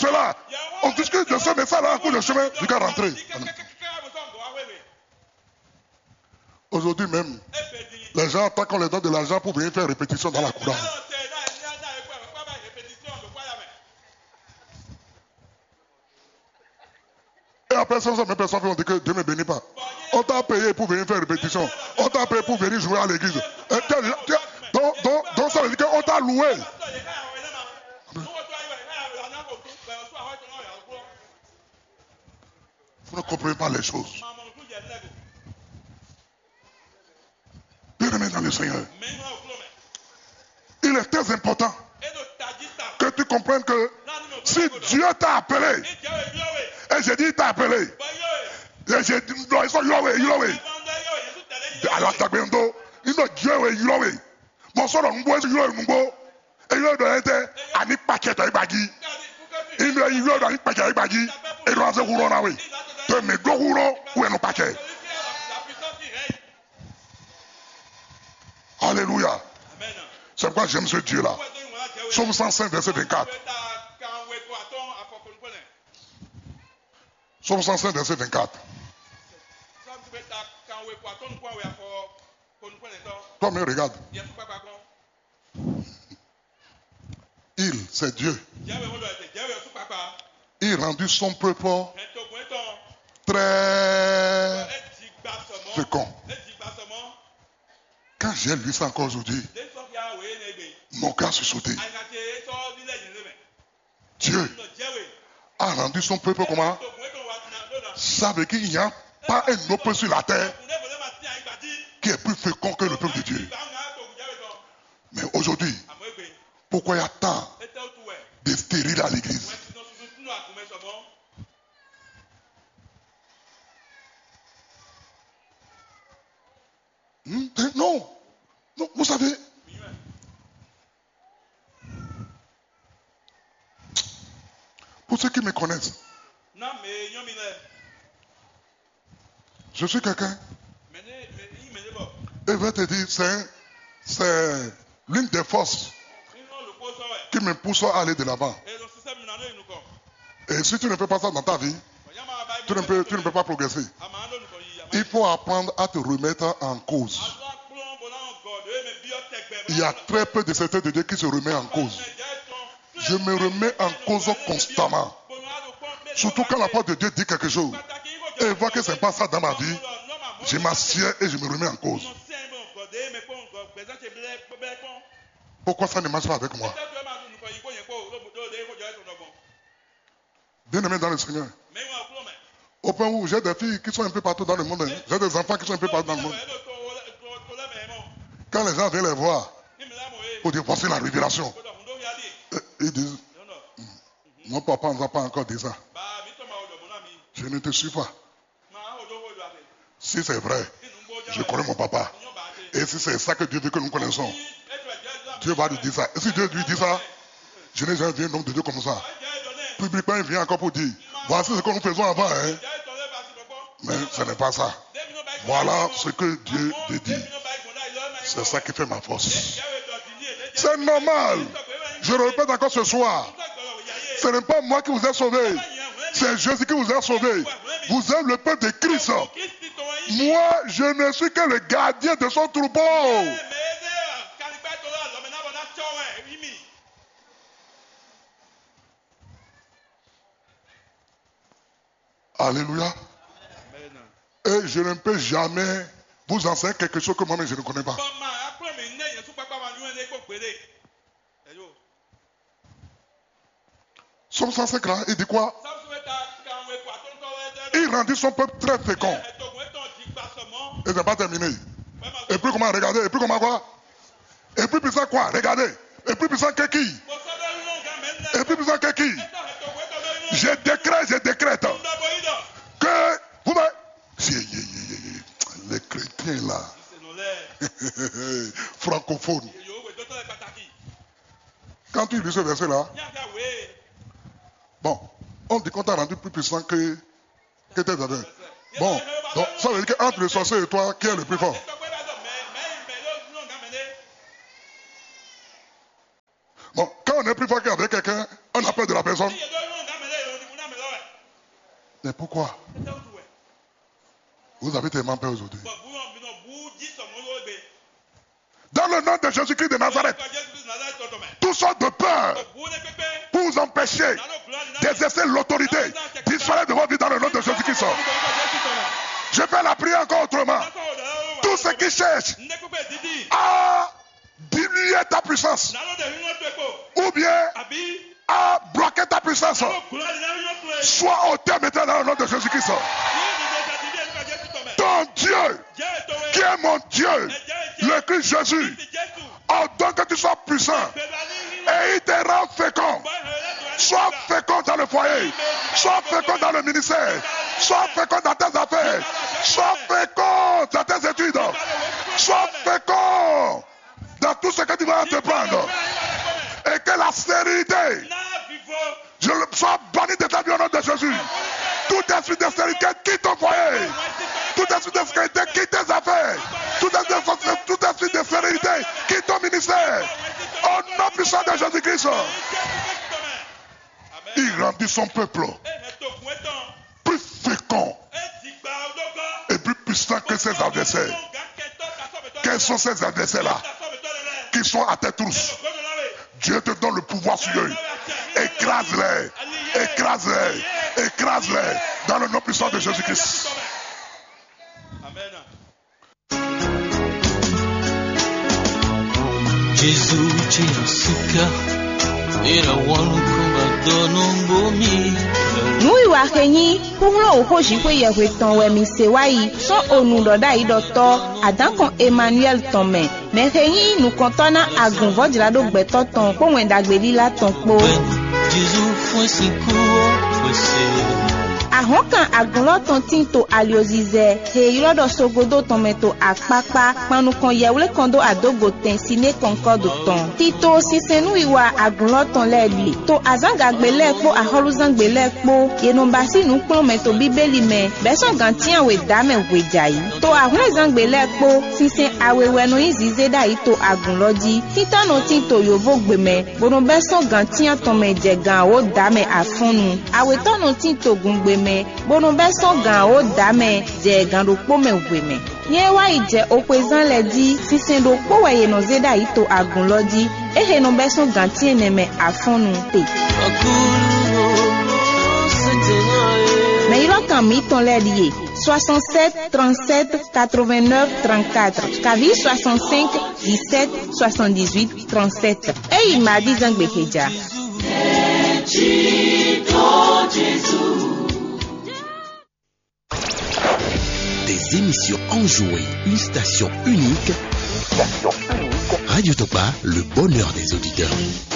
cela. On discute de ça, mais ça là, en cours de chemin, du cas rentrer. Aujourd'hui même, les gens attendent qu'on leur donne de l'argent pour venir faire répétition dans la cour. Et après ça, même personne vont dire que Dieu ne me bénit pas. On t'a payé pour venir faire répétition. On t'a payé pour venir jouer à l'église. Donc ça veut dire qu'on t'a loué. Vous ne comprenez pas les choses. Bien-aimé dans le Seigneur, il est très important que tu comprennes que si Dieu t'a appelé, et j'ai dit il t'a appelé, et j'ai dit non, ils sont Yahweh. Alors t'as bien dit, il nous Dieu est Yahweh. Mon son on boit Yahweh Mumbo, et il doit être à ni paquet à Ibagi. Il doit être à ni paquet à Ibagi, et il doit être roulant là oui. Tu me go roulant ou est non paquet. Alléluia. C'est pourquoi j'aime ce Dieu là. Psaume 105 verset 24. Psaume 105 verset 24. Toi me regarde. Il, c'est Dieu. Il rendit son peuple très fécond. Quand j'ai lu ça encore aujourd'hui, mon cœur se sautait. Dieu a rendu son peuple comment? Ça veut dire qu'il n'y a pas un autre peuple sur la terre qui est plus fécond que le peuple de Dieu. Mais aujourd'hui, pourquoi il y a tant de stériles à l'église? Non, vous savez, pour ceux qui me connaissent, je suis quelqu'un, et je vais te dire, c'est l'une des forces qui me pousse à aller de l'avant. Et si tu ne fais pas ça dans ta vie, tu ne peux pas progresser. Il faut apprendre à te remettre en cause. Il y a très peu de certains de Dieu qui se remettent en cause. Je me remets en cause constamment. Surtout quand la parole de Dieu dit quelque chose. Et je vois que ce n'est pas ça dans ma vie. Je m'assieds et je me remets en cause. Pourquoi ça ne marche pas avec moi? Bien-aimé dans le Seigneur. Au point où j'ai des filles qui sont un peu partout dans le monde. J'ai des enfants qui sont un peu partout dans le monde. Quand les gens viennent les voir, pour dire voici la révélation, ils disent non, papa, on ne va pas encore dire ça. Je ne te suis pas. Si c'est vrai, je connais mon papa. Et si c'est ça que Dieu veut que nous connaissons, Dieu va lui dire ça. Et si Dieu lui dit ça, je n'ai jamais vu un homme de Dieu comme ça. Publiquement, il vient encore pour dire voici ce que nous faisons avant. Hein. Mais ce n'est pas ça. Voilà ce que Dieu te dit. C'est ça qui fait ma force. C'est normal. Je le répète encore ce soir. Ce n'est pas moi qui vous ai sauvé. C'est Jésus qui vous a sauvé. Vous êtes le peuple de Christ. Moi, je ne suis que le gardien de son troupeau. Alléluia. Et je ne peux jamais vous enseigner quelque chose que moi-même je ne connais pas. Psaume 105 là, il dit quoi? Il rendit son peuple très fécond. Et c'est pas terminé. Et puis comment? Regardez. Et puis comment quoi? Et puis ça quoi? Regardez. Et puis ça que qui? Et puis ça que qui? Je décrète que vous les chrétiens là, francophones, quand tu lis ce verset là, bon, on dit qu'on t'a rendu plus puissant que tes adversaires. Bon, donc ça veut dire qu'entre le sorcier et toi, qui est le plus fort? Bon, quand on est plus fort qu'avec quelqu'un, on a peur de la personne. Mais pourquoi? Vous avez tellement peur aujourd'hui. Dans le nom de Jésus-Christ de Nazareth, toutes sortes de peurs pour vous empêcher d'exercer l'autorité disparaît de votre vie dans le nom de Jésus-Christ. Je vais la prier encore autrement. Tous ceux qui cherchent à diminuer ta puissance ou bien à bloquer ta puissance, sois au terme maintenant dans le nom de Jésus-Christ. Ton Dieu, qui est mon Dieu, le Christ Jésus, ordonne que tu sois puissant et il te rend fécond. Sois fécond dans le foyer, sois fécond dans le ministère, sois fécond dans tes affaires, sois fécond dans tes études, sois fécond dans tout ce que tu vas entreprendre. Et que la stérilité, je le sois banni de ta vie au nom de Jésus. Tout esprit de stérilité quitte ton foyer. Tout esprit de stérilité quitte tes affaires. Tout esprit de stérilité quitte ton ministère. Au nom puissant de Jésus-Christ. Il rendit son peuple plus fécond et plus puissant que ses adversaires. Quels sont ces adversaires-là qui sont à tes trousses? Dieu te donne le pouvoir sur eux. Écrase-les, écrase-les, écrase-les dans le nom puissant de Jésus-Christ. Jésus Chisuka Nui wa kenyi puhlo uhoji kwe yewe tonwe misewai son onudoda idoto adankon Emmanuel Tome me kenyi nu kontona agun vodilado gbeto ton po wendagbeli la ton po Jésus fue sikuo wese Ahokan agunlo ton tinto aliozize he irodo sogodo tometo akpakpa panukon yewle kondo adogo ten sine konkodo ton tito sisenu iwa agunlo ton leli to azanga gbele po aholuzan gbele po yenombasi nu prometo bibeli me beson gantian we dame wejayi to ahulezan gbele po sisen awewe no izize da ito agunloji titano tinto yovo gbeme bono beson gantian ton meje gan o dame afunu awetono tinto gungbe bono beso gan o dame je gan do po me weme ye wa ije opezan le di sisin do po weye no zeda ito agun lodi ehe no beso gan ti eneme afonu te me ilo kan mi ton le lié 67 37 89 34 kavi 65 17 78 37 e il m'a dit zangbe keja Des émissions enjouées, une station unique. Radio Topa, le bonheur des auditeurs.